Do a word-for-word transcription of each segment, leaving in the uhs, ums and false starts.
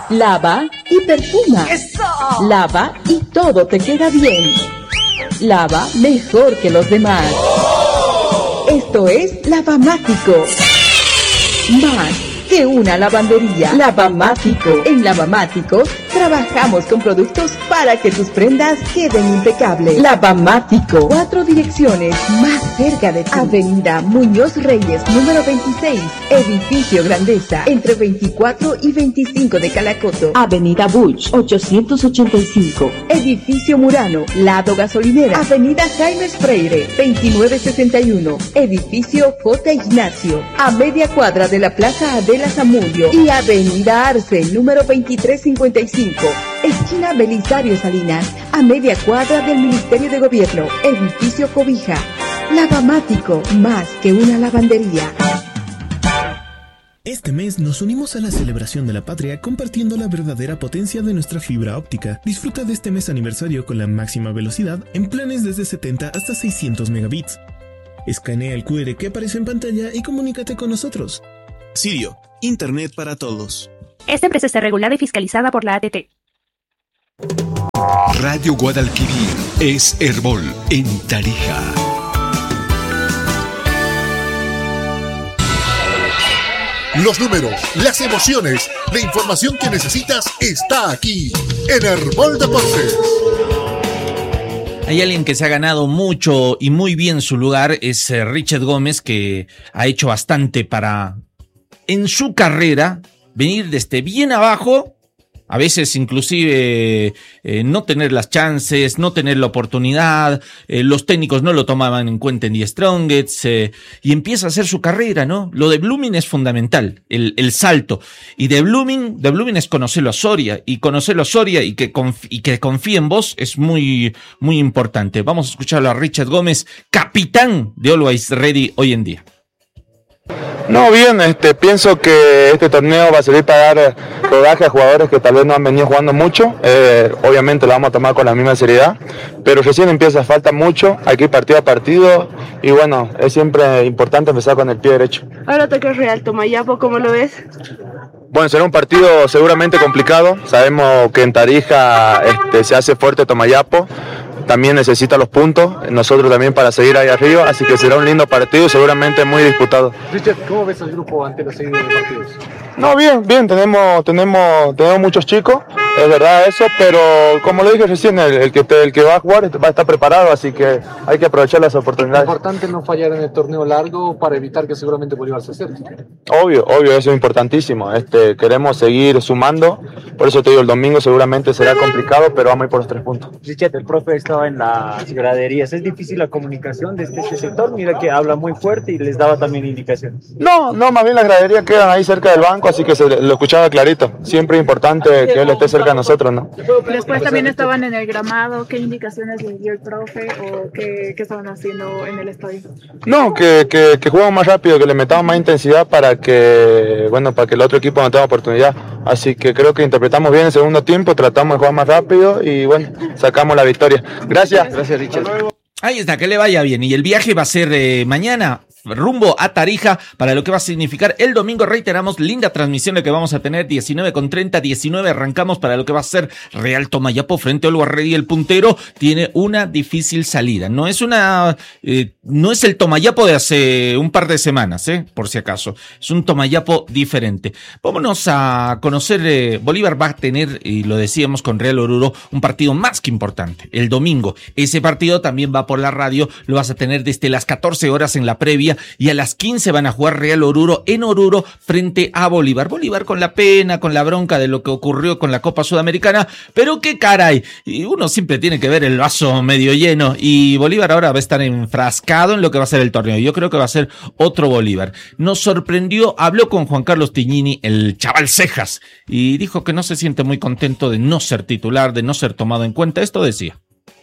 Lava y perfuma. ¡Eso! Lava y todo te queda bien. Lava mejor que los demás. Esto es Lavamático. Más que una lavandería. Lavamático. En Lavamático trabajamos con productos para que tus prendas queden impecables. Lavamático. Cuatro direcciones más cerca de ti. Avenida Muñoz Reyes, número veintiséis. Edificio Grandeza, entre veinticuatro y veinticinco de Calacoto. Avenida Buch, ochocientos ochenta y cinco. Edificio Murano, lado gasolinera. Avenida Jaime Freire, veintinueve sesenta y uno. Edificio J. Ignacio, a media cuadra de la Plaza Adela Zamudio. Y Avenida Arce, número veintitrés cincuenta y cinco. Esquina Belisario Salinas, a media cuadra del Ministerio de Gobierno. Edificio Cobija. Lavamático, más que una lavandería. Este mes nos unimos a la celebración de la patria compartiendo la verdadera potencia de nuestra fibra óptica. Disfruta de este mes aniversario con la máxima velocidad en planes desde setenta hasta seiscientos megabits. Escanea el cu erre que aparece en pantalla y comunícate con nosotros. Sirio, Internet para todos. Esta empresa está regulada y fiscalizada por la A T T. Radio Guadalquivir es Herbol en Tarija. Los números, las emociones, la información que necesitas está aquí en Herbol Deportes. Hay alguien que se ha ganado mucho y muy bien su lugar, es eh, Richard Gómez, que ha hecho bastante para, en su carrera, venir desde bien abajo, a veces inclusive eh, no tener las chances, no tener la oportunidad, eh, los técnicos no lo tomaban en cuenta en The Strongest, eh, y empieza a hacer su carrera, ¿no? Lo de Blooming es fundamental, el, el salto, y de Blooming, de Blooming es conocerlo a Soria, y conocerlo a Soria y que, conf- y que confíe en vos es muy, muy importante. Vamos a escucharlo a Richard Gómez, capitán de Always Ready hoy en día. No, bien, este, pienso que este torneo va a servir para dar rodaje a jugadores que tal vez no han venido jugando mucho. Eh, obviamente lo vamos a tomar con la misma seriedad, pero recién empieza, falta mucho, hay que ir partido a partido y bueno, es siempre importante empezar con el pie derecho. Ahora toca Real Tomayapo, ¿cómo lo ves? Bueno, será un partido seguramente complicado, sabemos que en Tarija este, se hace fuerte Tomayapo, también necesita los puntos, nosotros también para seguir ahí arriba, así que será un lindo partido, seguramente muy disputado. Richard, ¿cómo ves al grupo ante la seguida de partidos? No, bien, bien, tenemos, tenemos, tenemos muchos chicos, es verdad eso, pero como lo dije recién, el, el, que, el que va a jugar va a estar preparado, así que hay que aprovechar las oportunidades. Es importante no fallar en el torneo largo para evitar que seguramente Bolívar se acerque. Obvio, obvio, eso es importantísimo, este, queremos seguir sumando, por eso te digo, el domingo seguramente será complicado, pero vamos a ir por los tres puntos. Richard, el profe estaba en las graderías, ¿es difícil la comunicación desde este sector? Mira que habla muy fuerte y les daba también indicaciones. No, no, más bien las graderías quedan ahí cerca del banco, así que se lo escuchaba clarito. Siempre es importante que él esté cerca de nosotros, ¿no? Después también estaban en el gramado. ¿Qué indicaciones le dio el profe o qué, qué estaban haciendo en el estadio? No, que, que, que jugamos más rápido, que le metamos más intensidad para que, bueno, para que el otro equipo no tenga oportunidad. Así que creo que interpretamos bien el segundo tiempo, tratamos de jugar más rápido y bueno, sacamos la victoria. Gracias. Gracias, Richard. Ahí está, que le vaya bien. Y el viaje va a ser eh, mañana, rumbo a Tarija, para lo que va a significar el domingo. Reiteramos, linda transmisión la que vamos a tener, diecinueve con treinta, diecinueve arrancamos para lo que va a ser Real Tomayapo frente a Always Ready. El puntero tiene una difícil salida. No es una, eh, no es el Tomayapo de hace un par de semanas, eh, por si acaso. Es un Tomayapo diferente. Vámonos a conocer, eh, Bolívar va a tener, y lo decíamos con Real Oruro, un partido más que importante, el domingo. Ese partido también va por la radio, lo vas a tener desde las catorce horas en la previa y a las quince van a jugar Real Oruro en Oruro frente a Bolívar. Bolívar con la pena, con la bronca de lo que ocurrió con la Copa Sudamericana, pero qué caray, y uno siempre tiene que ver el vaso medio lleno y Bolívar ahora va a estar enfrascado en lo que va a ser el torneo. Yo creo que va a ser otro Bolívar. Nos sorprendió, habló con Juan Carlos Tignini, el chaval Cejas, y dijo que no se siente muy contento de no ser titular, de no ser tomado en cuenta. Esto decía.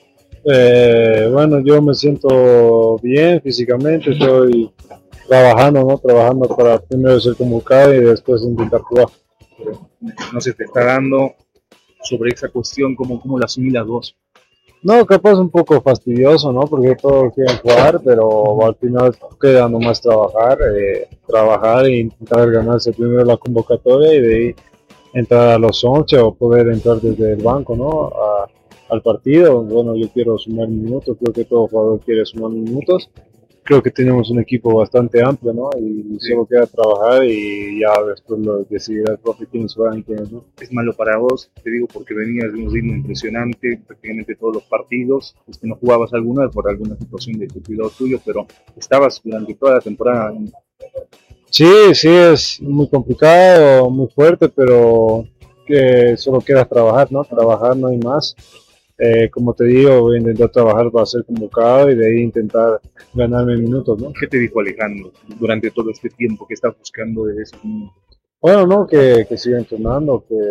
Eh, bueno, yo me siento bien físicamente, estoy trabajando, ¿no? Trabajando para primero ser convocado y después intentar jugar. No se te está dando sobre esa cuestión, ¿cómo, cómo la asimilas vos? No, capaz un poco fastidioso, ¿no? Porque todos quieren jugar, pero al final queda nomás trabajar, eh, trabajar e intentar ganarse primero la convocatoria y de ahí entrar a los once o poder entrar desde el banco, ¿no? A, al partido. Bueno, yo quiero sumar minutos, creo que todo jugador quiere sumar minutos. Creo que tenemos un equipo bastante amplio, ¿no? Y Sí. solo queda trabajar y ya después lo decidirá el profe quiénes juegan y quiénes no. Es malo para vos, te digo, porque venías de un ritmo impresionante, prácticamente todos los partidos, es que no jugabas alguna por alguna situación de cuidado tuyo, pero estabas durante toda la temporada. en- Sí, sí, es muy complicado, muy fuerte, pero que solo queda trabajar, ¿no? Trabajar, no hay más. Eh, como te digo, voy a intentar trabajar para ser convocado y de ahí intentar ganarme minutos, ¿no? ¿Qué te dijo Alejandro durante todo este tiempo que estás buscando de ese minuto? Bueno, no, que, que siga entrenando, que,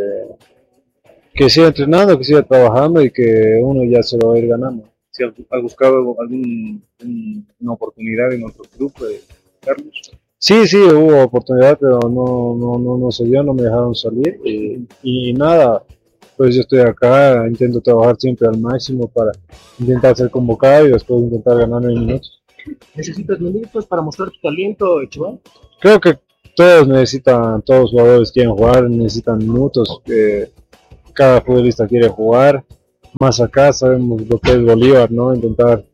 que siga entrenando, que siga trabajando y que uno ya se lo va a ir ganando. ¿Si has has buscado algún, un- una oportunidad en otro club, eh, Carlos? Sí, sí, hubo oportunidad, pero no, no, no, no se dio, no me dejaron salir y, y nada, pues yo estoy acá, intento trabajar siempre al máximo para intentar ser convocado y después intentar ganarme minutos. ¿Necesitas minutos para mostrar tu talento, Chaval? Creo que todos necesitan, todos los jugadores quieren jugar, necesitan minutos, eh, cada futbolista quiere jugar, más acá sabemos lo que es Bolívar, ¿no? Intentar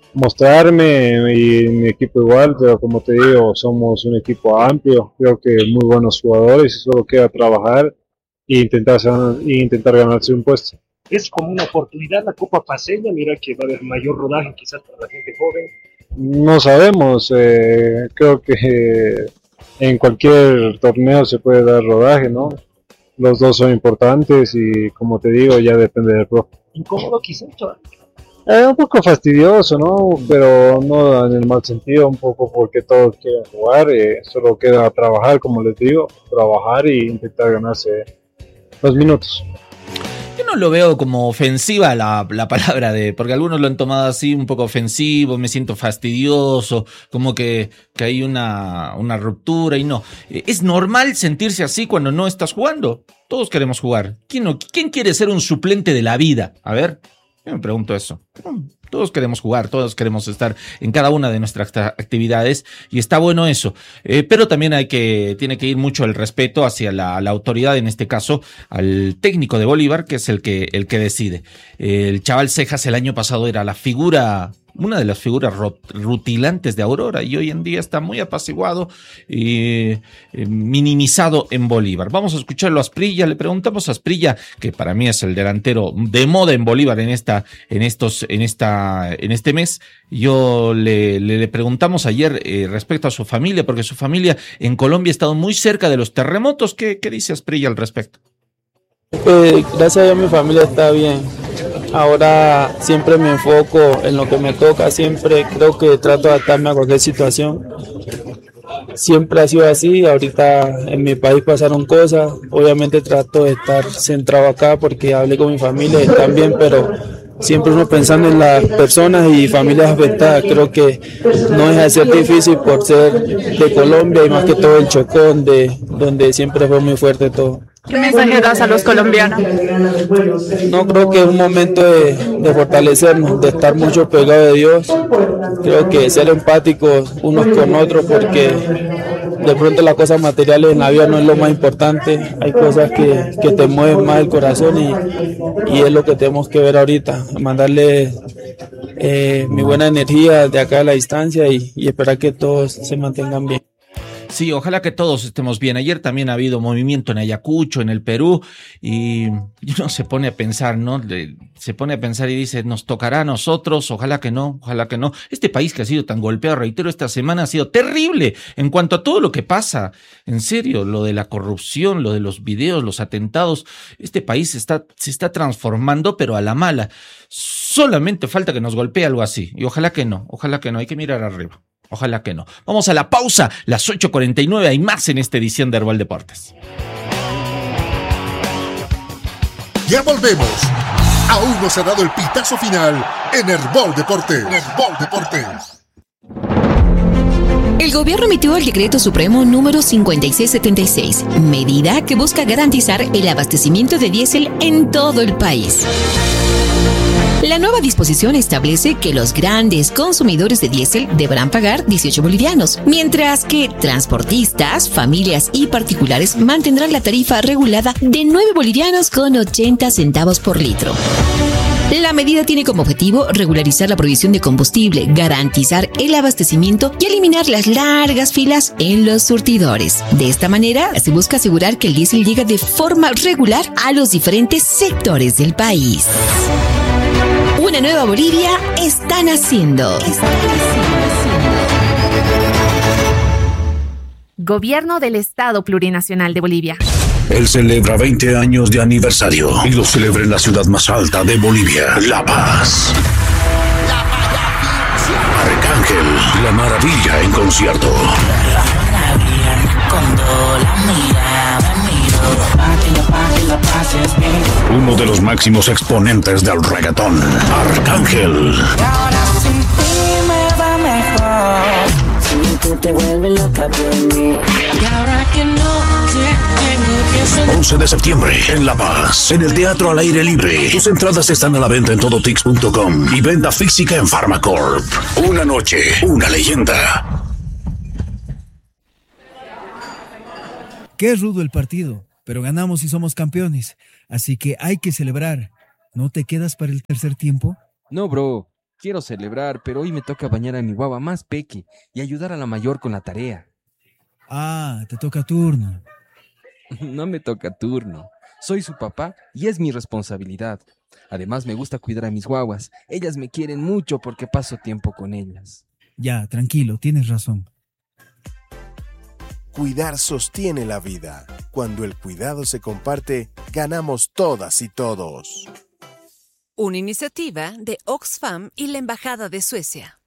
mostrarme y mi equipo igual, pero como te digo, somos un equipo amplio, creo que muy buenos jugadores y solo queda trabajar e intentar, e intentar ganarse un puesto. Es como una oportunidad la Copa Paceña, mira que va a haber mayor rodaje quizás para la gente joven. No sabemos, eh, creo que eh, en cualquier torneo se puede dar rodaje, ¿no? Los dos son importantes y como te digo, ya depende del profe. Incómodo quizás, Chaval. Es un poco fastidioso, ¿no? Pero no en el mal sentido, un poco porque todos quieren jugar, eh, solo queda trabajar, como les digo, trabajar e intentar ganarse los minutos. Yo no lo veo como ofensiva la, la palabra de, porque algunos lo han tomado así un poco ofensivo, me siento fastidioso, como que, que hay una, una ruptura y no. Es normal sentirse así cuando no estás jugando. Todos queremos jugar. ¿Quién, no, ¿quién quiere ser un suplente de la vida? A ver, yo me pregunto eso. Todos queremos jugar, todos queremos estar en cada una de nuestras actividades y está bueno eso. Eh, pero también hay que, tiene que ir mucho el respeto hacia la, la autoridad, en este caso al técnico de Bolívar, que es el que, el que decide. Eh, el Chaval Cejas el año pasado era la figura, una de las figuras rutilantes de Aurora y hoy en día está muy apaciguado y eh, minimizado en Bolívar. Vamos a escucharlo a Asprilla, le preguntamos a Asprilla, que para mí es el delantero de moda en Bolívar en esta, en estos, en esta, en este mes. Yo le, le, le preguntamos ayer eh, respecto a su familia, porque su familia en Colombia ha estado muy cerca de los terremotos. ¿Qué, qué dice Asprilla al respecto? Eh, gracias a Dios mi familia está bien. Ahora siempre me enfoco en lo que me toca, siempre creo que trato de adaptarme a cualquier situación. Siempre ha sido así, ahorita en mi país pasaron cosas, obviamente trato de estar centrado acá porque hablé con mi familia, están bien, pero siempre uno pensando en las personas y familias afectadas, creo que no deja de ser difícil por ser de Colombia y más que todo el Chocó, donde, donde siempre fue muy fuerte todo. ¿Qué mensaje das a los colombianos? No, creo que es un momento de, de fortalecernos, de estar mucho pegado de Dios. Creo que ser empáticos unos con otros porque de pronto las cosas materiales en la vida no es lo más importante. Hay cosas que, que te mueven más el corazón y, y es lo que tenemos que ver ahorita. Mandarle eh, mi buena energía de acá a la distancia y, y esperar que todos se mantengan bien. Sí, ojalá que todos estemos bien. Ayer también ha habido movimiento en Ayacucho, en el Perú, y uno se pone a pensar, ¿no? Se pone a pensar y dice, ¿nos tocará a nosotros? Ojalá que no, ojalá que no. Este país que ha sido tan golpeado, reitero, esta semana ha sido terrible en cuanto a todo lo que pasa. En serio, lo de la corrupción, lo de los videos, los atentados. Este país está, se está transformando, pero a la mala. Solamente falta que nos golpee algo así. Y ojalá que no, ojalá que no. Hay que mirar arriba. Ojalá que no. Vamos a la pausa, las ocho cuarenta y nueve, hay más en esta edición de Herbol Deportes. Ya volvemos. Aún no se ha dado el pitazo final en Herbol Deportes. Herbol Deportes. El gobierno emitió el decreto supremo número cincuenta y seis setenta y seis, medida que busca garantizar el abastecimiento de diésel en todo el país. La nueva disposición establece que los grandes consumidores de diésel deberán pagar dieciocho bolivianos, mientras que transportistas, familias y particulares mantendrán la tarifa regulada de nueve bolivianos con ochenta centavos por litro. La medida tiene como objetivo regularizar la provisión de combustible, garantizar el abastecimiento y eliminar las largas filas en los surtidores. De esta manera, se busca asegurar que el diésel llega de forma regular a los diferentes sectores del país. Una nueva Bolivia está naciendo. Gobierno del Estado Plurinacional de Bolivia. Él celebra veinte años de aniversario y lo celebra en la ciudad más alta de Bolivia, La Paz. Arcángel, la maravilla en concierto. Uno de los máximos exponentes del reggaetón, Arcángel. once de septiembre en La Paz, en el Teatro al Aire Libre. Tus entradas están a la venta en todotix punto com y venta física en Pharmacorp. Una noche, una leyenda. Qué rudo el partido, pero ganamos y somos campeones, así que hay que celebrar. ¿No te quedas para el tercer tiempo? No, bro. Quiero celebrar, pero hoy me toca bañar a mi guagua más peque y ayudar a la mayor con la tarea. Ah, te toca turno. No me toca turno. Soy su papá y es mi responsabilidad. Además, me gusta cuidar a mis guaguas. Ellas me quieren mucho porque paso tiempo con ellas. Ya, tranquilo, tienes razón. Cuidar sostiene la vida. Cuando el cuidado se comparte, ganamos todas y todos. Una iniciativa de Oxfam y la Embajada de Suecia.